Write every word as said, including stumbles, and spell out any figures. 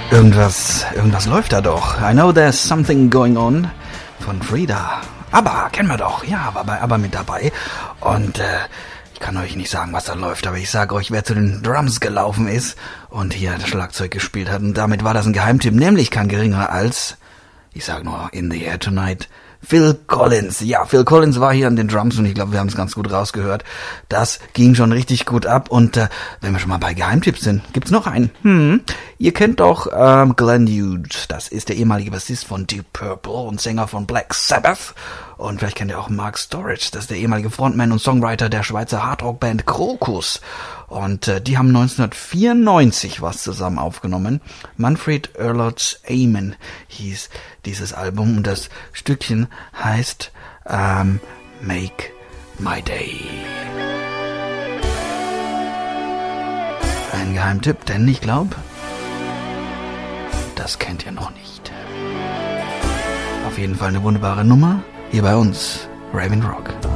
Irgendwas, irgendwas läuft da doch. I know there's something going on von Frida. Aber, kennen wir doch. Ja, war bei Aber mit dabei. Und äh, ich kann euch nicht sagen, was da läuft, aber ich sage euch, wer zu den Drums gelaufen ist und hier das Schlagzeug gespielt hat. Und damit war das ein Geheimtipp, nämlich kein geringer als, ich sag nur, In the Air Tonight, Phil Collins. Ja, Phil Collins war hier an den Drums und ich glaube, wir haben es ganz gut rausgehört. Das ging schon richtig gut ab und äh, wenn wir schon mal bei Geheimtipps sind, gibt's noch einen. Hm, ihr kennt doch ähm, Glenn Hughes, das ist der ehemalige Bassist von Deep Purple und Sänger von Black Sabbath. Und vielleicht kennt ihr auch Mark Storich, das ist der ehemalige Frontman und Songwriter der Schweizer Hardrock-Band Krokus. Und äh, die haben neunzehnhundertvierundneunzig was zusammen aufgenommen. Manfred Earlots Amen hieß dieses Album und das Stückchen heißt ähm, Make My Day. Ein Geheimtipp, denn ich glaube, das kennt ihr noch nicht. Auf jeden Fall eine wunderbare Nummer hier bei uns, Raven Rock.